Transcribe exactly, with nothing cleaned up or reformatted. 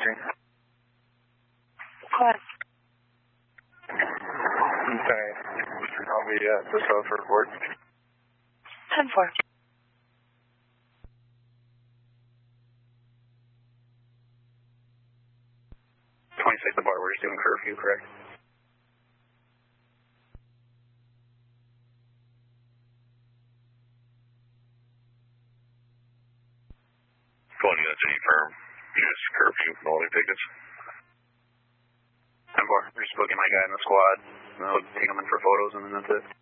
emergency? What? Okay. I'll be at the South Report. ten four. twenty-six, the bar, we're just doing curfew, correct? Calling you, that's any firm. Just curfew, no other tickets. ten four, we're just booking my guy in the squad. I'll take him in for photos and then that's it.